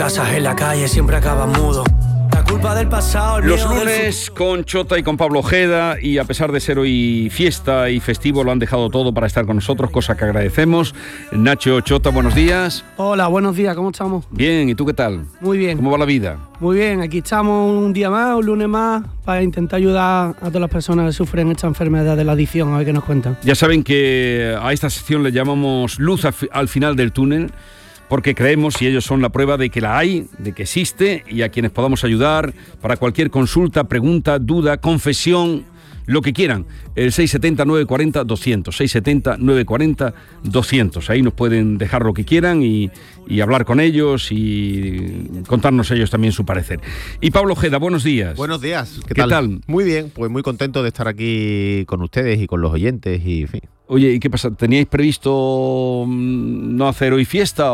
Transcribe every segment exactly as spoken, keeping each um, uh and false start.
fracasas en la calle siempre acabas mudo. La culpa del pasado, el Los miedo lunes del futuro. con Chota y con Pablo Ojeda, y a pesar de ser hoy fiesta y festivo, lo han dejado todo para estar con nosotros, cosa que agradecemos. Nacho, Chota, buenos días. Hola, buenos días, ¿cómo estamos? Bien, ¿y tú qué tal? Muy bien. ¿Cómo va la vida? Muy bien, aquí estamos un día más, un lunes más, para intentar ayudar a todas las personas que sufren esta enfermedad de la adicción, a ver qué nos cuentan. Ya saben que a esta sección le llamamos luz al final del túnel, porque creemos, y ellos son la prueba de que la hay, de que existe, y a quienes podamos ayudar para cualquier consulta, pregunta, duda, confesión, lo que quieran. El seis siete cero, nueve cuatro cero, doscientos, seis siete cero, nueve cuatro cero, doscientos. Ahí nos pueden dejar lo que quieran y, y hablar con ellos y contarnos ellos también su parecer. Y Pablo Ojeda, buenos días. Buenos días. ¿Qué, ¿Qué tal? tal? Muy bien, pues muy contento de estar aquí con ustedes y con los oyentes y en fin. Oye, ¿y qué pasa? ¿Teníais previsto no hacer hoy fiesta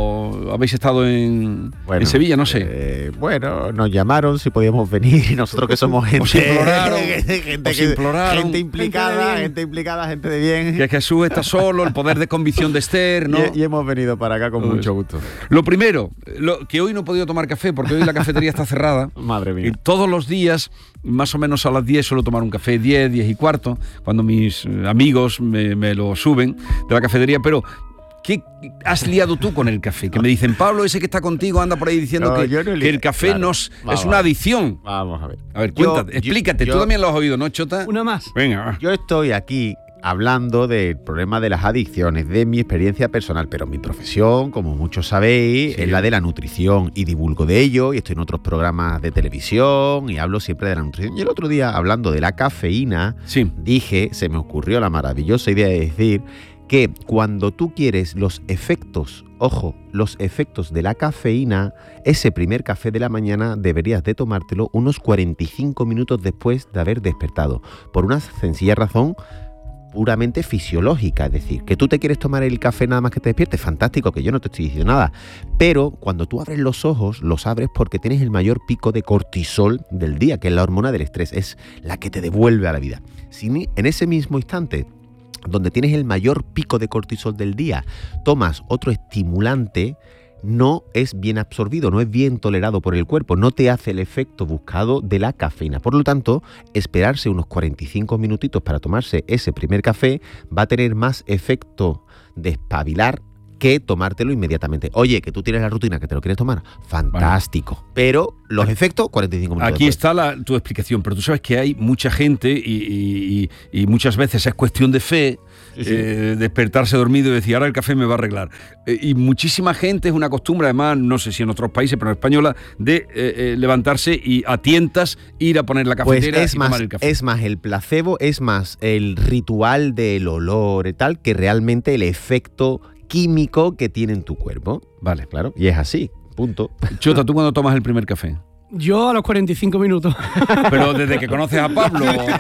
o habéis estado en, bueno, en Sevilla? No sé. Eh, bueno, nos llamaron si podíamos venir y nosotros que somos gente... Os imploraron, gente, os que, imploraron. gente implicada, gente, gente implicada, gente de bien. Que Jesús está solo, el poder de convicción de Esther, ¿no? Y, y hemos venido para acá con Pues, mucho gusto. Lo primero, lo, que hoy no he podido tomar café porque hoy la cafetería está cerrada. Madre mía. Y todos los días, más o menos a las diez, suelo tomar un café, diez, diez y cuarto, cuando mis amigos me, me lo suben de la cafetería, pero... ¿Qué has liado tú con el café? Que me dicen, Pablo, ese que está contigo anda por ahí diciendo No, que, yo no he que el liado. café Claro. nos, Vamos, es una vamos. adicción. Vamos a ver. A ver, Yo- cuéntate, yo- explícate. yo- ¿Tú también lo has oído, no, Chota? Una más. Venga, va. Yo estoy aquí hablando del problema de las adicciones, de mi experiencia personal, pero mi profesión, como muchos sabéis, Sí. es la de la nutrición y divulgo de ello y estoy en otros programas de televisión y hablo siempre de la nutrición. Y el otro día, hablando de la cafeína, Sí. dije, se me ocurrió la maravillosa idea de decir que cuando tú quieres los efectos, ojo, los efectos de la cafeína, ese primer café de la mañana deberías de tomártelo unos cuarenta y cinco minutos después de haber despertado, por una sencilla razón puramente fisiológica, es decir, que tú te quieres tomar el café nada más que te despiertes, fantástico, que yo no te estoy diciendo nada, pero cuando tú abres los ojos, los abres porque tienes el mayor pico de cortisol del día, que es la hormona del estrés, es la que te devuelve a la vida. Si en ese mismo instante, donde tienes el mayor pico de cortisol del día, tomas otro estimulante, no es bien absorbido, no es bien tolerado por el cuerpo, no te hace el efecto buscado de la cafeína. Por lo tanto, esperarse unos cuarenta y cinco minutitos para tomarse ese primer café va a tener más efecto de espabilar que tomártelo inmediatamente. Oye, que tú tienes la rutina, que te lo quieres tomar, fantástico. Bueno, pero los efectos, cuarenta y cinco minutos Aquí después. está la, tu explicación, pero tú sabes que hay mucha gente y, y, y, y muchas veces es cuestión de fe, Sí, sí. eh, despertarse dormido y decir, ahora el café me va a arreglar. Eh, y muchísima gente, es una costumbre, además, no sé si en otros países, pero en española, de eh, eh, levantarse y a tientas ir a poner la Pues cafetera es y más, tomar el café. es más el placebo, es más el ritual del olor y tal, que realmente el efecto químico que tiene en tu cuerpo. Vale. Claro, y es así, punto. Chota, ¿tú cuándo tomas el primer café? Yo a los cuarenta y cinco minutos. Pero desde que conoces a Pablo...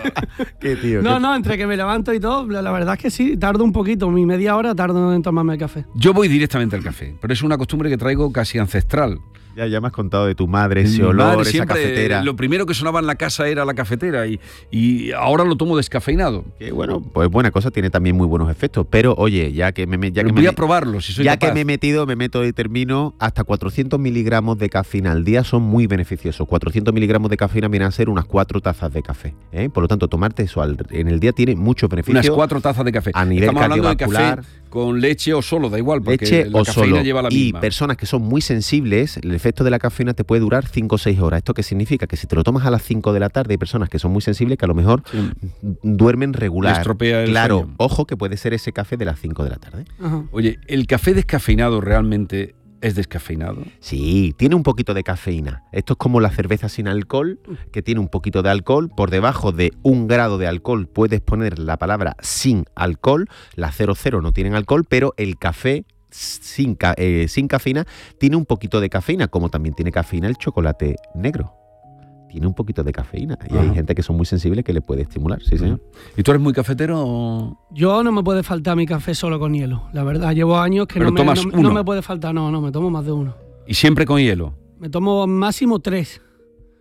Qué tío. No, qué- no, entre que me levanto y todo, la la verdad es que sí, tardo un poquito, mi media hora tardo en tomarme el café. Yo voy directamente al café, pero es una costumbre que traigo casi ancestral. Ya, ya me has contado de tu madre, ese Mi olor, madre esa siempre, cafetera. Lo primero que sonaba en la casa era la cafetera y, y ahora lo tomo descafeinado. Que bueno, pues buena cosa, tiene también muy buenos efectos. Pero oye, ya que me, ya Pero que voy me, a probarlo, si soy ya capaz. que me he metido, me meto y termino, hasta cuatrocientos miligramos de cafeína al día son muy beneficiosos. cuatrocientos miligramos de cafeína vienen a ser unas cuatro tazas de café. ¿eh? Por lo tanto, tomarte eso al- en el día tiene muchos beneficios. Unas cuatro tazas de café. a nivel Estamos hablando de cardiovascular. café con leche o solo, da igual, porque Leche la o cafeína solo. lleva la Y misma. personas que son muy sensibles, el efecto de la cafeína te puede durar cinco o seis horas. ¿Esto qué significa? Que si te lo tomas a las cinco de la tarde, hay personas que son muy sensibles que a lo mejor Sí. duermen regular. Le estropea el Claro, sueño. ojo que puede ser ese café de las cinco de la tarde. Ajá. Oye, ¿el café descafeinado realmente es descafeinado? Sí, tiene un poquito de cafeína. Esto es como la cerveza sin alcohol, que tiene un poquito de alcohol. Por debajo de un grado de alcohol puedes poner la palabra sin alcohol. Las cero cero no tienen alcohol, pero el café sin, ca- eh, sin cafeína tiene un poquito de cafeína, como también tiene cafeína el chocolate negro. Tiene un poquito de cafeína. Y hay Ajá. gente que son muy sensibles que le puede estimular. Sí, señor. ¿Y tú eres muy cafetero o...? Yo no me puede faltar mi café solo con hielo, la verdad. Llevo años que Pero no me, tomas no, uno. no me puede faltar, no, no, me tomo más de uno. Y siempre con hielo. Me tomo máximo tres.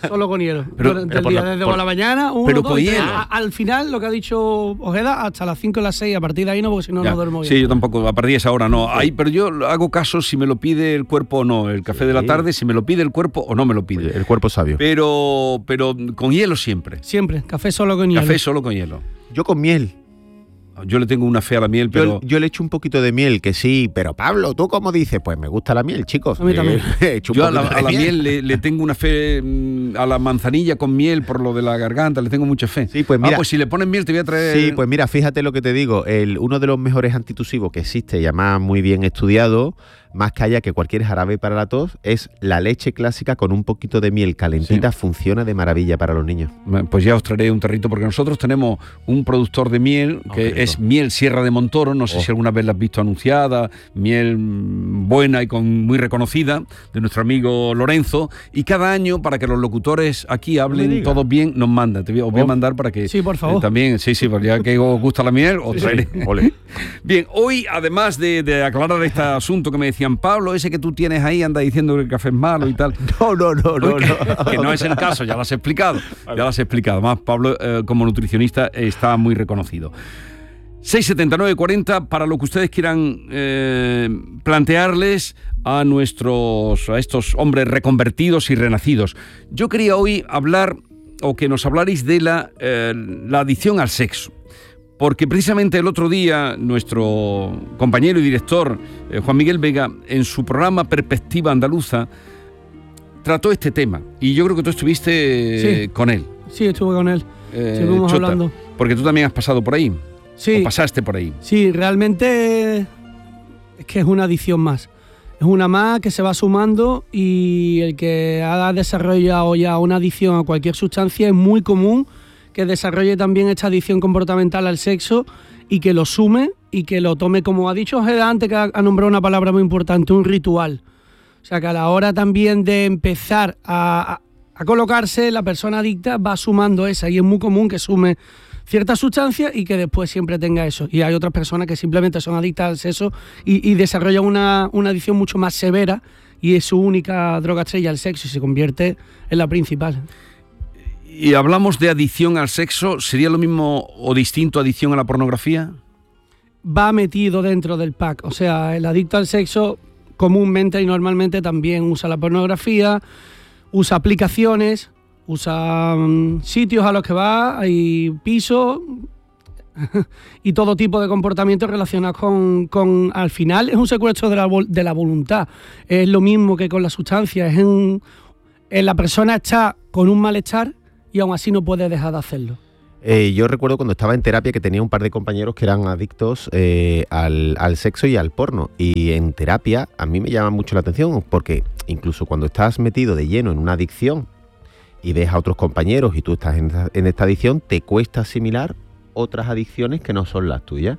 Solo con hielo. Pero- Durante pero el por día, la- desde por- por la mañana, uno, pero dos, con y tres. hielo. A- al final, lo que ha dicho Ojeda, hasta las cinco y las seis, a partir de ahí no, porque si no, Ya. no duermo bien. Sí, yo tampoco, a partir de esa hora no. Ahí, pero yo hago caso si me lo pide el cuerpo o no. El café de la Sí. tarde, si me lo pide el cuerpo o no me lo pide. Oye, el cuerpo sabio. Pero, pero con hielo siempre. Siempre, café solo con hielo. Café solo con hielo. Yo con miel. Yo le tengo una fe a la miel, pero... Yo, yo le echo un poquito de miel, que sí, pero Pablo, ¿tú cómo dices? Pues me gusta la miel, chicos. A mí también. Eh, echo un Yo a la, poquito a de la miel le, le tengo una fe, mm, a la manzanilla con miel por lo de la garganta, le tengo mucha fe. Sí, pues mira- Ah, pues si le pones miel te voy a traer... Sí, pues mira, fíjate lo que te digo. El, uno de los mejores antitusivos que existe y además muy bien estudiado, más que haya que cualquier jarabe para la tos, es la leche clásica con un poquito de miel calentita. Sí. Funciona de maravilla para los niños. Pues ya os traeré un tarrito, porque nosotros tenemos un productor de miel Oh, que qué rico. es miel Sierra de Montoro, no sé Oh. si alguna vez la has visto anunciada, miel mm, buena y con muy reconocida, de nuestro amigo Lorenzo, y cada año, para que los locutores aquí hablen digas. todos bien, nos manda. Te voy, os voy a Oh. mandar para que... Sí, por favor. eh, también, sí, sí, pues ya que os gusta la miel, os traeré. Ole. Bien, hoy, además de, de aclarar este asunto que me decían, Pablo, ese que tú tienes ahí anda diciendo que el café es malo y tal. No, no, no, no, Oye, no. que, que no es el caso, ya lo has explicado. Ya lo has explicado. Además, Pablo, eh, como nutricionista, está muy reconocido. seis setenta y nueve cuarenta para lo que ustedes quieran eh, plantearles a nuestros a estos hombres reconvertidos y renacidos. Yo quería hoy hablar, o que nos hablarais de la, eh, la adicción al sexo. Porque precisamente el otro día nuestro compañero y director, eh, Juan Miguel Vega, en su programa Perspectiva Andaluza, trató este tema. Y yo creo que tú estuviste Sí. eh, con él. Sí, estuve con él. eh, Estuvimos Chota, hablando. Porque tú también has pasado por ahí. Sí. O pasaste por ahí. Sí, realmente es que es una adicción más. Es una más que se va sumando, y el que ha desarrollado ya una adicción a cualquier sustancia es muy común que desarrolle también esta adicción comportamental al sexo, y que lo sume y que lo tome, como ha dicho Ojeda antes, que ha ha nombrado una palabra muy importante, un ritual. O sea, que a la hora también de empezar a, a- a colocarse, la persona adicta va sumando esa, y es muy común que sume ciertas sustancias y que después siempre tenga eso. Y hay otras personas que simplemente son adictas al sexo y, y desarrollan una, una adicción mucho más severa, y es su única droga estrella el sexo, y se convierte en la principal. Y hablamos de adicción al sexo, ¿sería lo mismo o distinto a adicción a la pornografía? Va metido dentro del pack. O sea, el adicto al sexo comúnmente y normalmente también usa la pornografía, usa aplicaciones, usa mm, sitios a los que va, hay pisos y todo tipo de comportamientos relacionados con, con... Al final es un secuestro de la, vol- de la voluntad. Es lo mismo que con la sustancia. Es en, en la persona está con un malestar y aún así no puede dejar de hacerlo. Eh, yo recuerdo cuando estaba en terapia que tenía un par de compañeros que eran adictos eh, al, al sexo y al porno. Y en terapia a mí me llama mucho la atención, porque incluso cuando estás metido de lleno en una adicción y ves a otros compañeros y tú estás en esta, en esta adicción, te cuesta asimilar otras adicciones que no son las tuyas.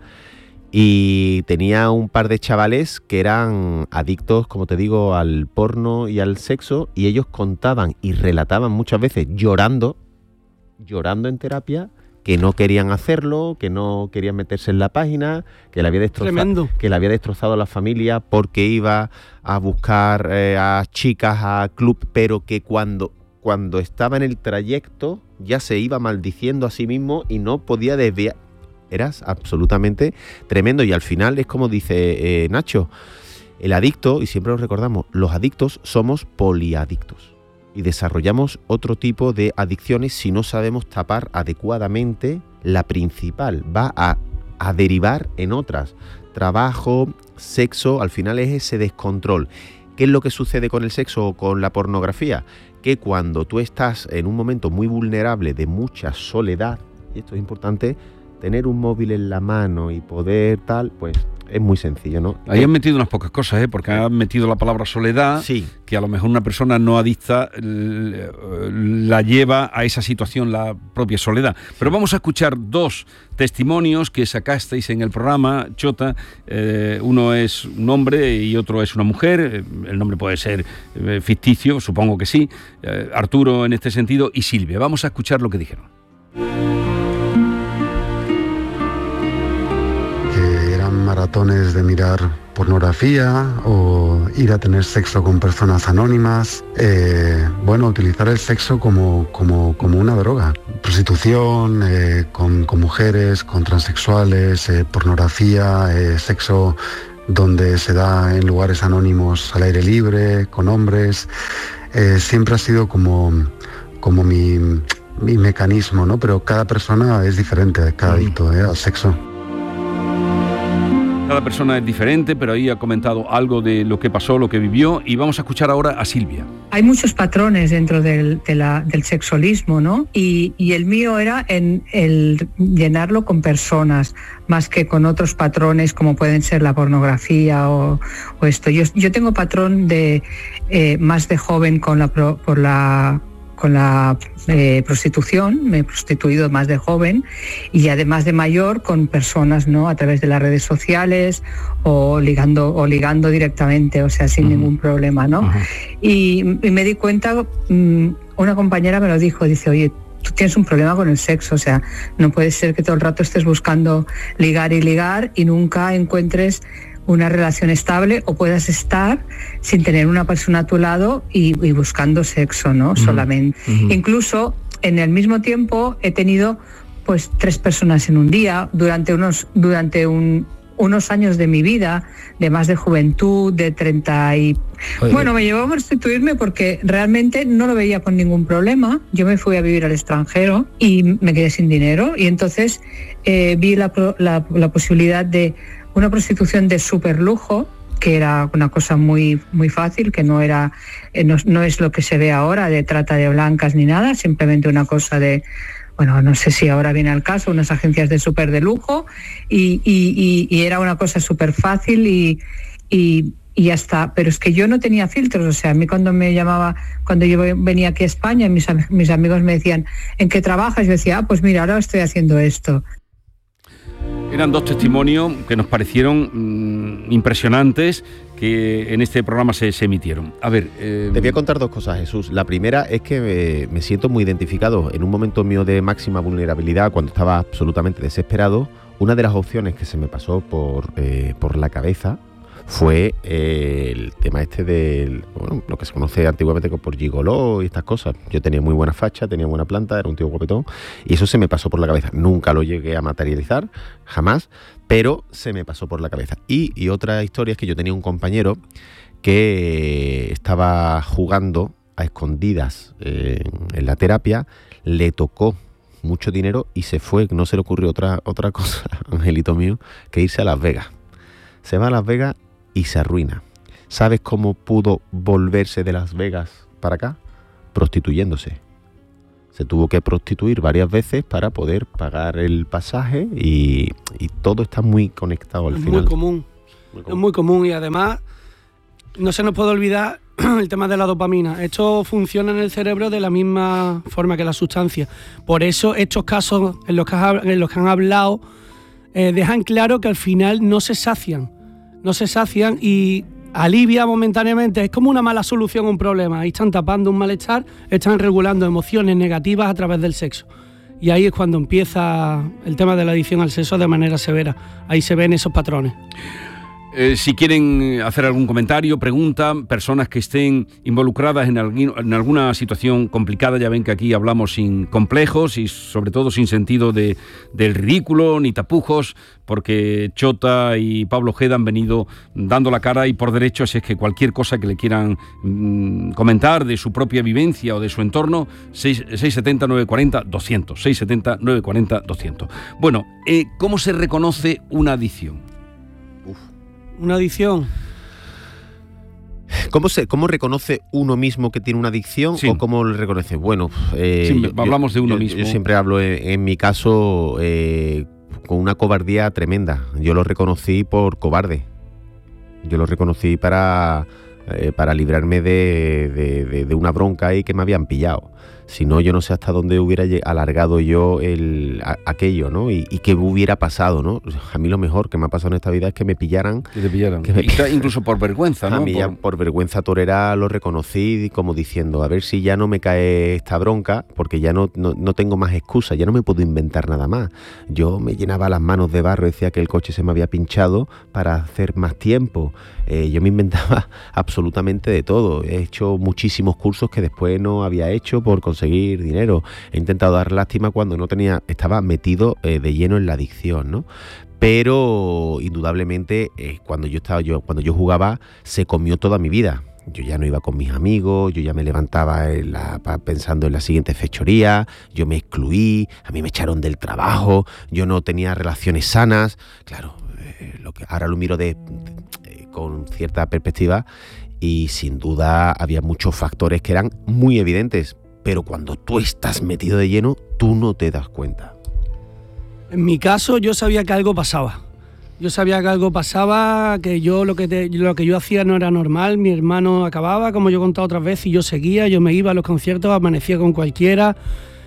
Y tenía un par de chavales que eran adictos, como te digo, al porno y al sexo, y ellos contaban y relataban muchas veces llorando, llorando en terapia, que no querían hacerlo, que no querían meterse en la página, que le había destrozado, Tremendo. que le había destrozado a la familia porque iba a buscar eh, a chicas a club, pero que cuando, cuando estaba en el trayecto ya se iba maldiciendo a sí mismo y no podía desviar. Eras absolutamente tremendo, y al final es como dice eh, Nacho, el adicto, y siempre lo recordamos, los adictos somos poliadictos. Y desarrollamos otro tipo de adicciones si no sabemos tapar adecuadamente la principal. Va a, a derivar en otras. Trabajo, sexo, al final es ese descontrol. ¿Qué es lo que sucede con el sexo o con la pornografía? Que cuando tú estás en un momento muy vulnerable de mucha soledad, y esto es importante, tener un móvil en la mano y poder tal, pues es muy sencillo, ¿no? Ahí han metido unas pocas cosas, ¿eh? Porque han metido la palabra soledad, Sí. que a lo mejor una persona no adicta l- la lleva a esa situación, la propia soledad. Pero vamos a escuchar dos testimonios que sacasteis en el programa, Chota. Eh, uno es un hombre y otro es una mujer. Eh, El nombre puede ser eh, ficticio, supongo que sí. Eh, Arturo en este sentido y Silvia. Vamos a escuchar lo que dijeron. que eran maratones de mirar pornografía o ir a tener sexo con personas anónimas. Eh, bueno, utilizar el sexo como, como, como una droga. Prostitución, eh, con, con mujeres, con transexuales, eh, pornografía, eh, sexo donde se da en lugares anónimos al aire libre, con hombres. Eh, siempre ha sido como, como mi, mi mecanismo, ¿no? Pero cada persona es diferente, cada adicto eh, al sexo. Cada persona es diferente, pero ahí ha comentado algo de lo que pasó, lo que vivió, y vamos a escuchar ahora a Silvia. Hay muchos patrones dentro del, de la, del sexualismo, ¿no? Y, y el mío era en el llenarlo con personas, más que con otros patrones como pueden ser la pornografía o, o esto. Yo, yo tengo patrón de eh, más de joven con la, por la con la eh, prostitución, me he prostituido más de joven y además de mayor con personas, ¿no? A través de las redes sociales o ligando o ligando directamente, o sea, sin uh-huh. ningún problema, ¿no? Uh-huh. y, y me di cuenta, um, una compañera me lo dijo, dice, oye, tú tienes un problema con el sexo, o sea, no puede ser que todo el rato estés buscando ligar y ligar y nunca encuentres una relación estable o puedas estar sin tener una persona a tu lado y, y buscando sexo, ¿no? Uh-huh. Solamente. Uh-huh. Incluso en el mismo tiempo he tenido pues tres personas en un día durante unos durante un unos años de mi vida, de más de juventud, de treinta y... Oye. Bueno, me llevó a prostituirme porque realmente no lo veía con ningún problema. Yo me fui a vivir al extranjero y me quedé sin dinero y entonces eh, vi la, la, la posibilidad de una prostitución de súper lujo, que era una cosa muy, muy fácil, que no era eh, no, no es lo que se ve ahora de trata de blancas ni nada, simplemente una cosa de, bueno, no sé si ahora viene al caso, unas agencias de súper de lujo, y, y, y, y era una cosa súper fácil y, y, y ya está. Pero es que yo no tenía filtros, o sea, a mí cuando me llamaba, cuando yo venía aquí a España, mis, mis amigos me decían, ¿en qué trabajas? Yo decía, ah, pues mira, ahora estoy haciendo esto. Eran dos testimonios que nos parecieron mmm, impresionantes, que en este programa se, se emitieron. A ver... Eh... Te voy a contar dos cosas, Jesús. La primera es que me, me siento muy identificado. En un momento mío de máxima vulnerabilidad, cuando estaba absolutamente desesperado, una de las opciones que se me pasó por, eh, por la cabeza fue eh, el tema este del, bueno, lo que se conoce antiguamente por gigoló y estas cosas. Yo tenía muy buena facha, tenía buena planta, era un tío guapetón, y eso se me pasó por la cabeza. Nunca lo llegué a materializar, jamás, pero se me pasó por la cabeza. Y, y otra historia es que yo tenía un compañero que estaba jugando a escondidas eh, en la terapia, le tocó mucho dinero y se fue, no se le ocurrió otra, otra cosa, angelito mío, que irse a Las Vegas. Se va a Las Vegas y se arruina. ¿Sabes cómo pudo volverse de Las Vegas para acá? Prostituyéndose. Se tuvo que prostituir varias veces para poder pagar el pasaje y, y todo está muy conectado al es final. Muy común. muy común. Es muy común y además no se nos puede olvidar el tema de la dopamina. Esto funciona en el cerebro de la misma forma que la sustancia. Por eso estos casos en los que, en los que han hablado eh, dejan claro que al final no se sacian. No se sacian y alivia momentáneamente. Es como una mala solución a un problema. Ahí están tapando un malestar, están regulando emociones negativas a través del sexo. Y ahí es cuando empieza el tema de la adicción al sexo de manera severa. Ahí se ven esos patrones. Eh, si quieren hacer algún comentario, pregunta, personas que estén involucradas en, alguin, en alguna situación complicada, ya ven que aquí hablamos sin complejos y sobre todo sin sentido de, del ridículo ni tapujos, porque Chota y Pablo Ojeda han venido dando la cara y por derecho, si es que cualquier cosa que le quieran mmm, comentar de su propia vivencia o de su entorno, seis siete cero, nueve cuatro cero, doscientos, seis siete cero, nueve cuatro cero, doscientos. Bueno, eh, ¿cómo se reconoce una adicción? Una adicción. ¿Cómo, se, ¿Cómo reconoce uno mismo que tiene una adicción? Sí. ¿O cómo le reconoce? Bueno, eh, sí, hablamos yo, de uno yo, mismo. Yo siempre hablo, en, en mi caso, eh, con una cobardía tremenda. Yo lo reconocí por cobarde. Yo lo reconocí para, eh, para librarme de, de, de, de una bronca ahí que me habían pillado. Si no, yo no sé hasta dónde hubiera alargado yo el, a, aquello, ¿no? Y, y qué hubiera pasado, ¿no? A mí lo mejor que me ha pasado en esta vida es que me pillaran. Que te pillaran. Que me pillaran. Incluso por vergüenza, ¿no? A mí por... ya por vergüenza torera lo reconocí como diciendo, a ver si ya no me cae esta bronca, porque ya no, no, no tengo más excusas, ya no me puedo inventar nada más. Yo me llenaba las manos de barro, decía que el coche se me había pinchado para hacer más tiempo. Eh, yo me inventaba absolutamente de todo. He hecho muchísimos cursos que después no había hecho por conseguir dinero. He intentado dar lástima cuando no tenía, estaba metido eh, de lleno en la adicción, ¿no? Pero indudablemente eh, cuando yo estaba yo cuando yo jugaba se comió toda mi vida. Yo ya no iba con mis amigos, yo ya me levantaba en la, pensando en la siguiente fechoría, yo me excluí, a mí me echaron del trabajo, yo no tenía relaciones sanas. Claro, eh, lo que ahora lo miro de, de, con cierta perspectiva y sin duda había muchos factores que eran muy evidentes, pero cuando tú estás metido de lleno, tú no te das cuenta. En mi caso, yo sabía que algo pasaba. Yo sabía que algo pasaba, que yo lo que, te, lo que yo hacía no era normal. Mi hermano acababa, como yo he contado otras veces, y yo seguía, yo me iba a los conciertos, amanecía con cualquiera.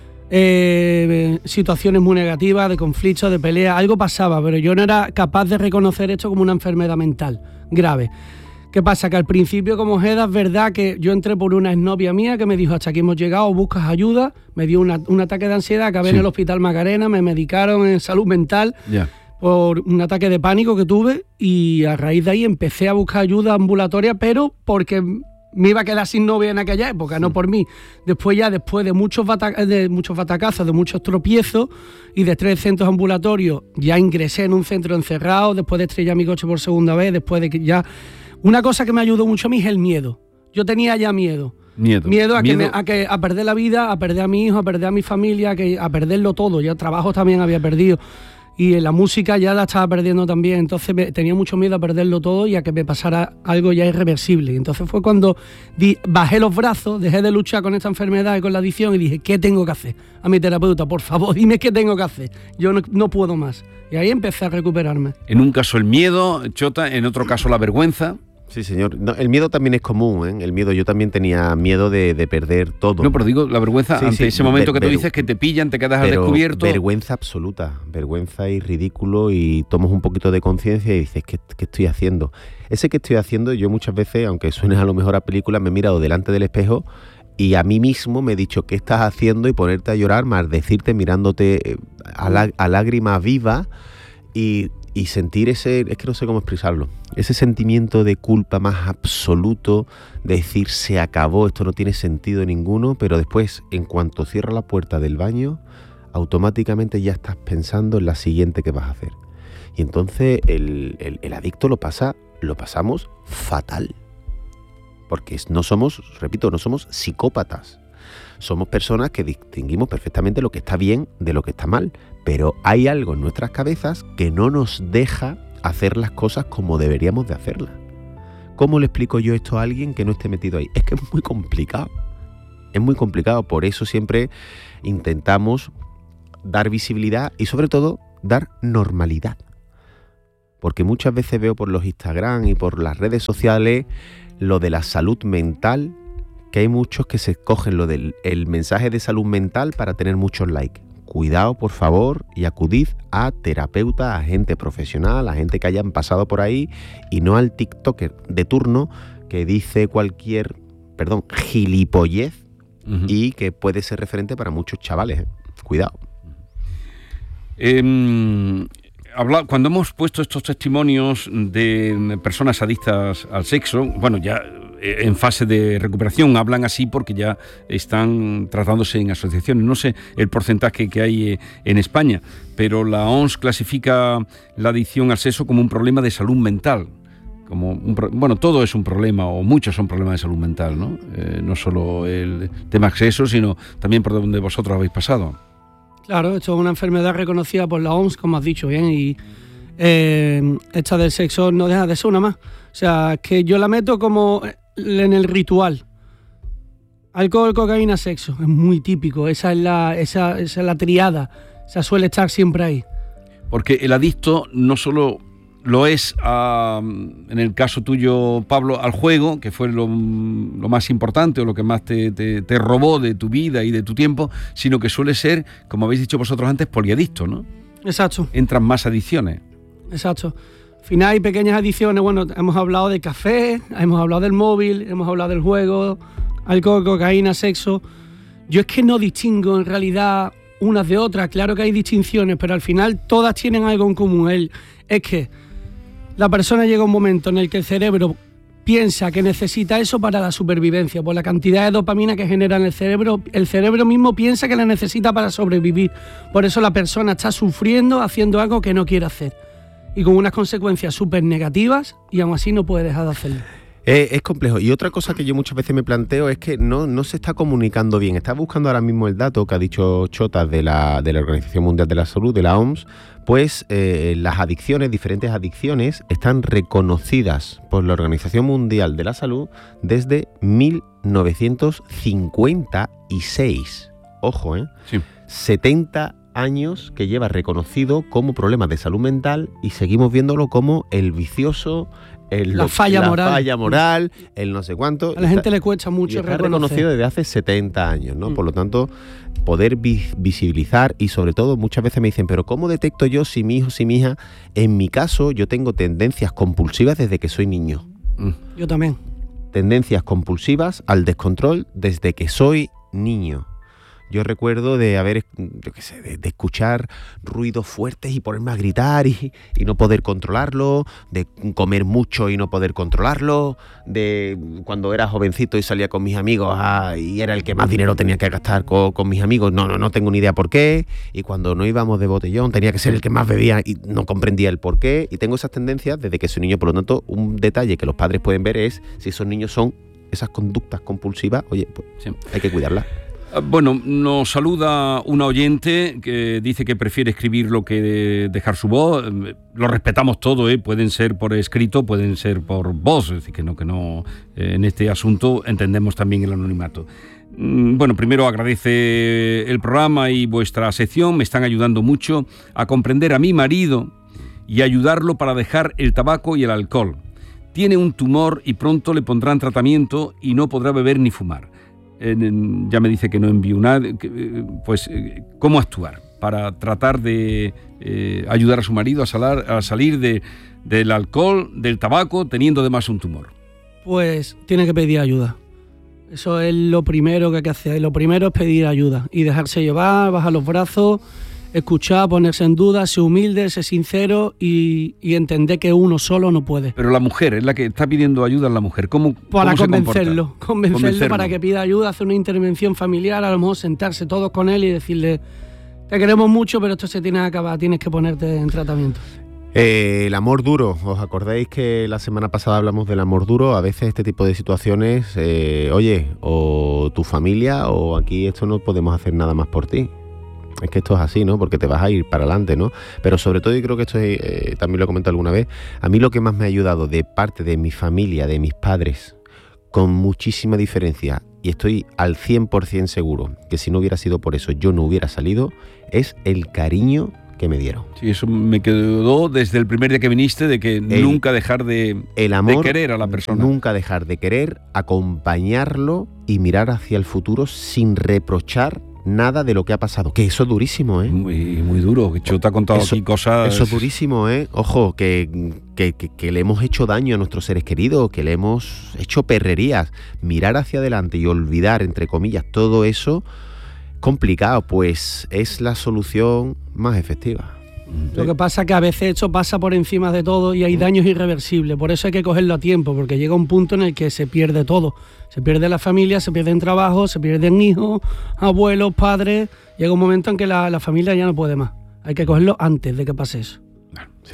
Eh, situaciones muy negativas, de conflictos, de peleas, algo pasaba, pero yo no era capaz de reconocer esto como una enfermedad mental grave. ¿Qué pasa? Que al principio como Ojeda es verdad que yo entré por una exnovia mía que me dijo hasta aquí hemos llegado, buscas ayuda, me dio una, un ataque de ansiedad, acabé sí. en el Hospital Macarena, me medicaron en salud mental yeah. por un ataque de pánico que tuve y a raíz de ahí empecé a buscar ayuda ambulatoria, pero porque me iba a quedar sin novia en aquella época, sí. no por mí. Después ya, después de muchos, bata- de muchos batacazos, de muchos tropiezos y de tres centros ambulatorios, ya ingresé en un centro encerrado, después de estrellar mi coche por segunda vez, después de que ya... Una cosa que me ayudó mucho a mí es el miedo. Yo tenía ya miedo. Miedo. Miedo a, miedo. Que me, a, que, a perder la vida, a perder a mi hijo, a perder a mi familia, a, que, a perderlo todo. Ya trabajo también había perdido. Y en la música ya la estaba perdiendo también. Entonces me, tenía mucho miedo a perderlo todo y a que me pasara algo ya irreversible. Y entonces fue cuando di, bajé los brazos, dejé de luchar con esta enfermedad y con la adicción y dije, ¿qué tengo que hacer? A mi terapeuta, por favor, dime qué tengo que hacer. Yo no, no puedo más. Y ahí empecé a recuperarme. En un caso el miedo, Chota, en otro caso la vergüenza. Sí, señor. No, el miedo también es común, ¿eh? El miedo, yo también tenía miedo de, de perder todo. No, pero digo, la vergüenza sí, ante sí, ese momento ver, que tú dices que te pillan, te quedas al descubierto. Vergüenza absoluta, vergüenza y ridículo y tomas un poquito de conciencia y dices, ¿qué, ¿qué estoy haciendo? Ese que estoy haciendo, yo muchas veces, aunque suene a lo mejor a película, me he mirado delante del espejo y a mí mismo me he dicho, ¿qué estás haciendo? Y ponerte a llorar, más decirte mirándote a, la, a lágrima viva y... Y sentir ese, es que no sé cómo expresarlo, ese sentimiento de culpa más absoluto, de decir se acabó, esto no tiene sentido ninguno, pero después, en cuanto cierra la puerta del baño, automáticamente ya estás pensando en la siguiente que vas a hacer. Y entonces el, el, el adicto lo pasa, lo pasamos fatal. Porque no somos, repito, no somos psicópatas. Somos personas que distinguimos perfectamente lo que está bien de lo que está mal, pero hay algo en nuestras cabezas que no nos deja hacer las cosas como deberíamos de hacerlas. ¿Cómo le explico yo esto a alguien que no esté metido ahí? Es que es muy complicado, es muy complicado, por eso siempre intentamos dar visibilidad y sobre todo dar normalidad. Porque muchas veces veo por los Instagram y por las redes sociales lo de la salud mental, que hay muchos que se escogen lo del el mensaje de salud mental para tener muchos likes. Cuidado, por favor, y acudid a terapeuta, a gente profesional, a gente que hayan pasado por ahí y no al TikToker de turno que dice cualquier, perdón, gilipollez uh-huh. y que puede ser referente para muchos chavales. ¿eh? Cuidado. Eh, habla, cuando hemos puesto estos testimonios de personas adictas al sexo, bueno, ya en fase de recuperación hablan así porque ya están tratándose en asociaciones. No sé el porcentaje que hay en España, pero la O M S clasifica la adicción al sexo como un problema de salud mental. Como un pro- bueno, todo es un problema, o muchos son problemas de salud mental, ¿no? Eh, no solo el tema sexo, sino también por donde vosotros habéis pasado. Claro, esto es una enfermedad reconocida por la O M S, como has dicho bien, y eh, esta del sexo no deja de ser una más. O sea, que yo la meto como en el ritual. Alcohol, cocaína, sexo. Es muy típico. Esa es la, esa, esa es la triada. Esa suele estar siempre ahí. Porque el adicto no solo lo es a, en el caso tuyo, Pablo, al juego, que fue lo, lo más importante o lo que más te, te, te robó de tu vida y de tu tiempo, sino que suele ser, como habéis dicho vosotros antes, poliadicto, ¿no? Exacto. Entran más adicciones. Exacto. Al final hay pequeñas adicciones, bueno, hemos hablado de café, hemos hablado del móvil, hemos hablado del juego, alcohol, cocaína, sexo. Yo es que no distingo en realidad unas de otras, claro que hay distinciones, pero al final todas tienen algo en común. El, es que la persona llega a un momento en el que el cerebro piensa que necesita eso para la supervivencia, por la cantidad de dopamina que genera en el cerebro. El cerebro mismo piensa que la necesita para sobrevivir. Por eso la persona está sufriendo, haciendo algo que no quiere hacer. Y con unas consecuencias súper negativas, y aún así no puede dejar de hacerlo. Eh, es complejo. Y otra cosa que yo muchas veces me planteo es que no, no se está comunicando bien. Estaba buscando ahora mismo el dato que ha dicho Chota de la, de la Organización Mundial de la Salud, de la O M S, pues eh, las adicciones, diferentes adicciones, están reconocidas por la Organización Mundial de la Salud desde mil novecientos cincuenta y seis. Ojo, ¿eh? Sí. setenta años que lleva reconocido como problema de salud mental y seguimos viéndolo como el vicioso, el, la falla la moral. falla moral, el no sé cuánto. A la gente le cuesta mucho está reconocer. reconocido desde hace setenta años, ¿no? Mm. Por lo tanto, poder vi- visibilizar y sobre todo muchas veces me dicen, pero ¿cómo detecto yo si mi hijo, si mi hija? En mi caso, yo tengo tendencias compulsivas desde que soy niño. Mm. Yo también. Tendencias compulsivas al descontrol desde que soy niño. Yo recuerdo de haber, yo qué sé, de, de escuchar ruidos fuertes y ponerme a gritar y, y no poder controlarlo, de comer mucho y no poder controlarlo, de cuando era jovencito y salía con mis amigos ah, y era el que más dinero tenía que gastar con, con mis amigos, no, no, no tengo ni idea por qué, y cuando no íbamos de botellón tenía que ser el que más bebía y no comprendía el por qué, y tengo esas tendencias desde que soy niño. Por lo tanto, un detalle que los padres pueden ver es si esos niños son esas conductas compulsivas, oye, pues sí, hay que cuidarlas. Bueno, nos saluda una oyente que dice que prefiere escribirlo que dejar su voz. Lo respetamos todo, ¿eh? Pueden ser por escrito, pueden ser por voz, es decir, que no, que no eh, en este asunto entendemos también el anonimato. Bueno, primero agradece el programa y vuestra sección, me están ayudando mucho a comprender a mi marido y ayudarlo para dejar el tabaco y el alcohol. Tiene un tumor y pronto le pondrán tratamiento y no podrá beber ni fumar. En, ya me dice que no envío nada, que, pues cómo actuar para tratar de eh, ayudar a su marido a, salar, a salir de, del alcohol, del tabaco, teniendo además un tumor. Pues tiene que pedir ayuda. Eso es lo primero que hay que hacer. Lo primero es pedir ayuda y dejarse llevar, bajar los brazos, escuchar, ponerse en duda, ser humilde, ser sincero y, y entender que uno solo no puede. Pero la mujer es la que está pidiendo ayuda a la mujer. ¿Cómo, para cómo convencerlo, se comporta? convencerlo, convencerlo para que pida ayuda, hacer una intervención familiar, a lo mejor sentarse todos con él y decirle, te queremos mucho, pero esto se tiene que acabar, tienes que ponerte en tratamiento. Eh, el amor duro, ¿os acordáis que la semana pasada hablamos del amor duro? A veces este tipo de situaciones, eh, oye, o tu familia o aquí esto no podemos hacer nada más por ti. Es que esto es así, ¿no? Porque te vas a ir para adelante, ¿no? Pero sobre todo, yo creo que esto es, eh, también lo he comentado alguna vez, a mí lo que más me ha ayudado de parte de mi familia, de mis padres, con muchísima diferencia, y estoy al cien por ciento seguro que si no hubiera sido por eso yo no hubiera salido, es el cariño que me dieron. Sí, eso me quedó desde el primer día que viniste, de que el, nunca dejar de, el amor, de querer a la persona. Nunca dejar de querer, acompañarlo y mirar hacia el futuro sin reprochar nada de lo que ha pasado, que eso es durísimo, ¿eh? Muy, muy duro, que yo te he contado eso, aquí cosas... Eso es durísimo, ¿eh? Ojo, que, que, que, que le hemos hecho daño a nuestros seres queridos, que le hemos hecho perrerías. Mirar hacia adelante y olvidar, entre comillas, todo eso, complicado, pues es la solución más efectiva. Lo que pasa es que a veces esto pasa por encima de todo y hay daños irreversibles, por eso hay que cogerlo a tiempo, porque llega un punto en el que se pierde todo, se pierde la familia, se pierden trabajos, se pierden hijos, abuelos, padres, llega un momento en que la, la familia ya no puede más, hay que cogerlo antes de que pase eso. Sí.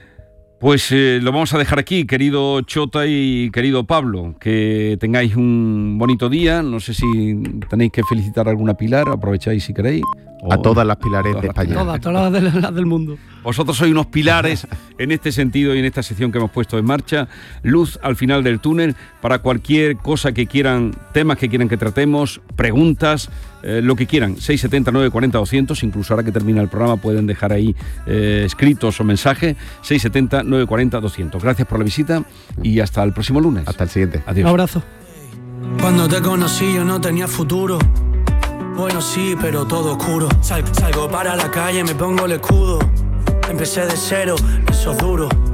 Pues eh, lo vamos a dejar aquí, querido Chota y querido Pablo, que tengáis un bonito día, no sé si tenéis que felicitar a alguna Pilar, aprovecháis si queréis. A o, todas las Pilares todas de España. Todas, todas las, de, las del mundo. Vosotros sois unos pilares en este sentido y en esta sección que hemos puesto en marcha. Luz al final del túnel para cualquier cosa que quieran, temas que quieran que tratemos, preguntas, eh, lo que quieran. seis siete cero, nueve cuatro cero, doscientos, incluso ahora que termina el programa pueden dejar ahí eh, escritos o mensajes. seis siete cero, nueve cuatro cero doscientos. Gracias por la visita y hasta el próximo lunes. Hasta el siguiente. Adiós. Un abrazo. Cuando te conocí yo no tenía futuro. Bueno sí, pero todo oscuro. Sal- salgo para la calle, me pongo el escudo. Empecé de cero, eso es duro.